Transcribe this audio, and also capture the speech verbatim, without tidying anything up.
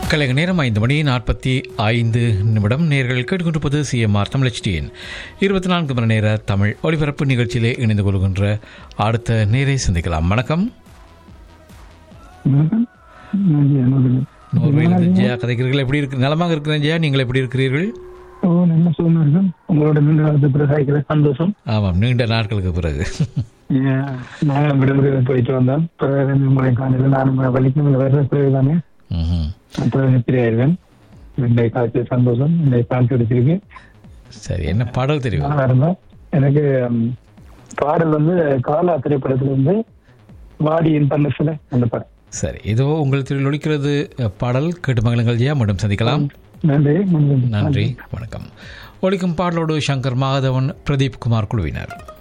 கலைஞர் நேரம் ஐந்து மணி நாற்பத்தி ஐந்து நிமிடம். நேர்கள் கேட்டுக்கொண்டிருப்பது சிஎம்ஆர் தமிழ் ஹெச்டியின் இருபத்தி நான்கு மணி நேர தமிழ் ஒலிபரப்பு நிகழ்ச்சியிலே இணைந்து கொள்கின்ற அடுத்த நேரை சந்திக்கலாம். வணக்கம். ஜெயா கதைக்கிறீர்கள். எப்படி இருக்கு? நலமாக இருக்கிறேன் ஜெயா, நீங்கள் எப்படி இருக்கிறீர்கள்? சந்தோஷம். ஆமாம், நீண்ட நாட்களுக்கு பிறகு நான் விடுமுறை போயிட்டு வந்தேன். நானும் வலிக்கும் வர்ற பிறகுதானே சந்தோஷம். பாட்டு அடிச்சிருக்கு. சரி, என்ன பாடல் தெரியும்? எனக்கு பாடல் வந்து காலா திரைப்படத்துல இருந்து வாடியின் பன்னசுல அந்த பாடல். சரி, இதோ உங்கள் திரு ஒலிக்கிறது பாடல். கேட்டு மகிழுங்கள் ஜெயா. மீண்டும் சந்திக்கலாம். நன்றி. நன்றி, வணக்கம். ஒலிக்கும் பாடலோடு சங்கர் மாதவன், பிரதீப் குமார் குழுவினர்.